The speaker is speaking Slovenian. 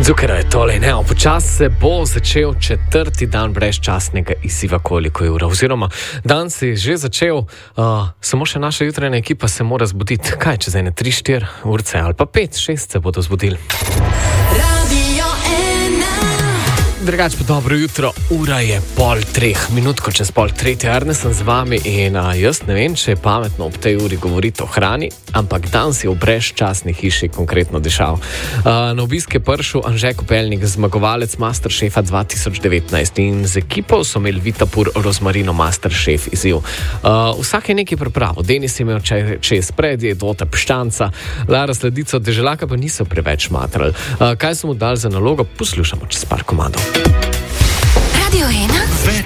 Zukera je tole, ne, počas se bo začel 4. dan brezčasnega izziva Koliko je ura, oziroma dan se je že začel, samo še naša jutranja ekipa se mora zbuditi, kaj čez 3-4 urce ali pa 5-6 se bodo zbudili. Drugač pa dobro jutro, ura je 2:30, minutko čez 2:30, Arne sem z vami in jaz ne vem, če je pametno ob tej uri govoriti o hrani, ampak danes je v brezčasni hiši konkretno dišal. Na obisk je prišel Anže Kopeljnik, zmagovalec Masterchefa 2019 in z ekipo so imeli Vitapur Rozmarino Masterchef izziv. Vsak je nekaj pripravil, Denis je imel čez predje, Dota piščanca, Lara sledico, deželaka pa niso preveč matrali. Kaj so mu dali za nalogo, poslušamo čez par komadov. Radio 1.